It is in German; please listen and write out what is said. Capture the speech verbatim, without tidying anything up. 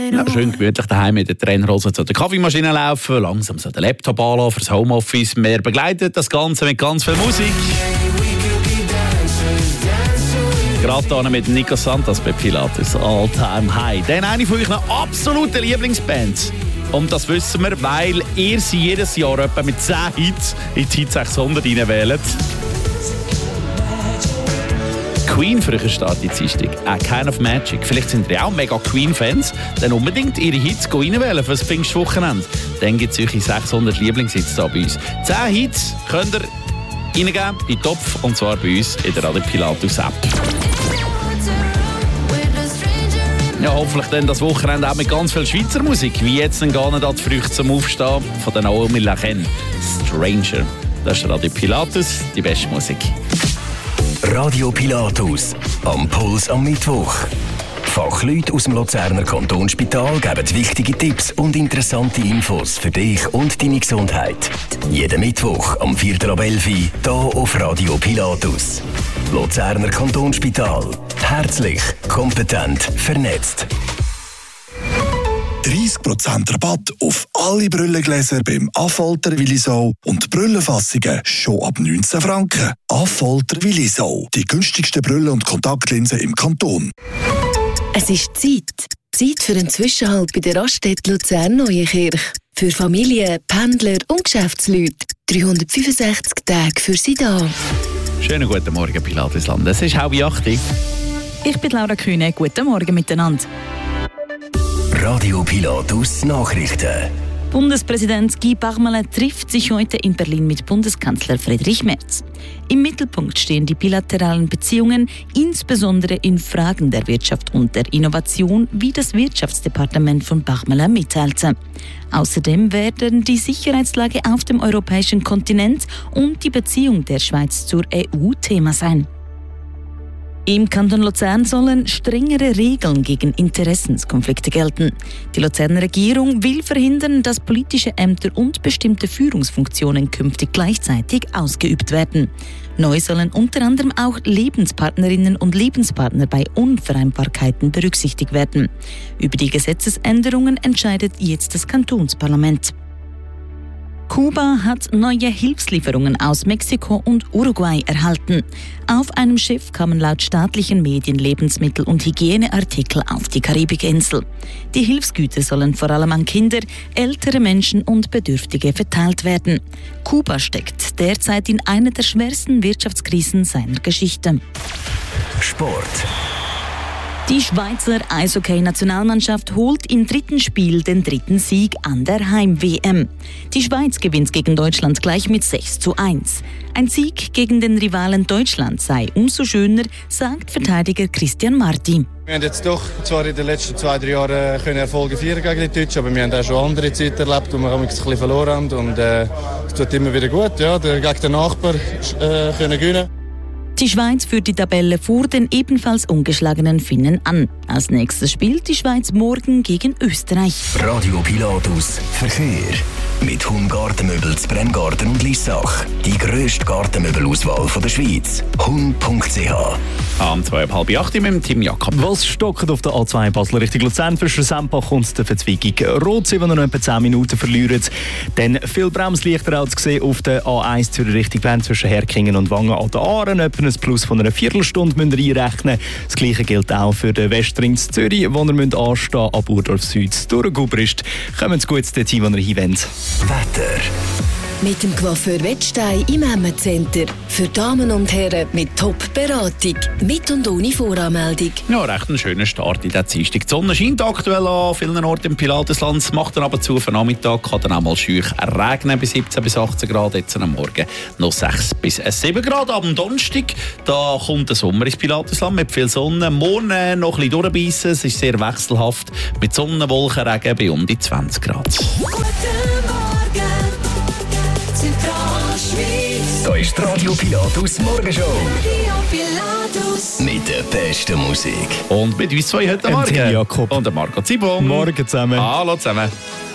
Ja, schön gemütlich daheim mit der Trainerhose zu der Kaffeemaschine laufen, langsam so den Laptop anlassen fürs Homeoffice. Wir begleiten das Ganze mit ganz viel Musik. Gerade hier mit Nico Santos bei Pilatus, All Time High. Dann eine von euren absoluten Lieblingsbands. Und das wissen wir, weil ihr sie jedes Jahr etwa mit zehn Hits in die Hit sechshundert reinwählt. Queen früher startet die Dienstag. A Kind of Magic. Vielleicht sind ihr auch mega Queen-Fans. Dann unbedingt ihre Hits reinwählen für das Pfingstwochenende. Dann gibt es eure sechshundert Lieblingshits hier bei uns. zehn Hits könnt ihr reingeben in den Topf, und zwar bei uns in der Radio Pilatus App. Ja, hoffentlich dann das Wochenende auch mit ganz viel Schweizer Musik, wie jetzt dann gar nicht die Früchte zum Aufstehen von der Naomi Lachen. Stranger. Das ist Radio Pilatus, die beste Musik. Radio Pilatus, am Puls am Mittwoch. Fachleute aus dem Luzerner Kantonsspital geben wichtige Tipps und interessante Infos für dich und deine Gesundheit. Jeden Mittwoch am vierten ab elf Uhr hier auf Radio Pilatus. Luzerner Kantonsspital. Herzlich, kompetent, vernetzt. dreißig Prozent Rabatt auf alle Brillengläser beim Affolter Willisau und Brillenfassungen schon ab neunzehn Franken. Affolter Willisau, die günstigsten Brillen und Kontaktlinsen im Kanton. Es ist Zeit. Zeit für einen Zwischenhalt bei der Raststätte Luzern-Neuenkirch. Für Familien, Pendler und Geschäftsleute. dreihundertfünfundsechzig Tage für Sie da. Schönen guten Morgen, Pilatusland. Es ist halb acht. Ich bin Laura Kühne. Guten Morgen miteinander. Radio Pilatus Nachrichten. Bundespräsident Guy Parmelin trifft sich heute in Berlin mit Bundeskanzler Friedrich Merz. Im Mittelpunkt stehen die bilateralen Beziehungen, insbesondere in Fragen der Wirtschaft und der Innovation, wie das Wirtschaftsdepartement von Parmelin mitteilte. Außerdem werden die Sicherheitslage auf dem europäischen Kontinent und die Beziehung der Schweiz zur E U Thema sein. Im Kanton Luzern sollen strengere Regeln gegen Interessenskonflikte gelten. Die Luzerner Regierung will verhindern, dass politische Ämter und bestimmte Führungsfunktionen künftig gleichzeitig ausgeübt werden. Neu sollen unter anderem auch Lebenspartnerinnen und Lebenspartner bei Unvereinbarkeiten berücksichtigt werden. Über die Gesetzesänderungen entscheidet jetzt das Kantonsparlament. Kuba hat neue Hilfslieferungen aus Mexiko und Uruguay erhalten. Auf einem Schiff kamen laut staatlichen Medien Lebensmittel und Hygieneartikel auf die Karibikinsel. Die Hilfsgüter sollen vor allem an Kinder, ältere Menschen und Bedürftige verteilt werden. Kuba steckt derzeit in einer der schwersten Wirtschaftskrisen seiner Geschichte. Sport. Die Schweizer Eishockey-Nationalmannschaft holt im dritten Spiel den dritten Sieg an der Heim-W M. Die Schweiz gewinnt gegen Deutschland gleich mit sechs zu eins. Ein Sieg gegen den Rivalen Deutschland sei umso schöner, sagt Verteidiger Christian Marti. Wir haben jetzt doch zwar in den letzten zwei, drei Jahren können Erfolge feiern gegen die Deutschen, aber wir haben auch schon andere Zeiten erlebt, wo wir ein bisschen verloren haben. Und äh, es tut immer wieder gut, ja, gegen den Nachbar äh, können gewinnen. Die Schweiz führt die Tabelle vor den ebenfalls ungeschlagenen Finnen an. Als nächstes spielt die Schweiz morgen gegen Österreich. Radio Pilatus Verkehr. Mit Hum Gartenmöbel zu Bremgarten und Lissach. Die grösste Gartenmöbelauswahl der Schweiz. hum punkt c h. Am zwei ab halb acht mit dem Team Jakob. Was stockt auf der A zwei Basel Richtung Luzern für Schresempach und der Verzweigung Rot, die noch etwa zehn Minuten verlieren. Dann viel Bremslichter als gesehen auf der A eins Zürich Richtung Bern zwischen Herkingen und Wangen an der Aaren. Etwa ein Plus von einer Viertelstunde müsst ihr einrechnen. Das Gleiche gilt auch für den Westring in Zürich, wo ihr müsst anstehen ab Urdorf Süd. Durch Gubrist kommen Sie gut dorthin, wo ihr hin wollt. Wetter. Mit dem Coiffeur Wettstein im Emmet Center. Für Damen und Herren mit Top-Beratung. Mit und ohne Voranmeldung. Ja, recht ein schöner Start in der Dienstag. Die Sonne scheint aktuell an vielen Orten im Pilatusland. Macht dann aber zu, für Nachmittag kann dann auch mal schüch regnen bis siebzehn bis achtzehn Grad. Jetzt am Morgen noch sechs bis sieben Grad. Am Donnerstag da kommt der Sommer ins Pilatusland mit viel Sonne. Morgen noch ein bisschen durchbeissen. Es ist sehr wechselhaft. Mit Sonne, Wolken, Regen bei um die zwanzig Grad. Da ist die Radio Pilatus Morgenshow. Mit der besten Musik. Und mit uns zwei heute Morgen. Jakob. Und der Marco Zibon. Morgen zusammen. Hallo zusammen.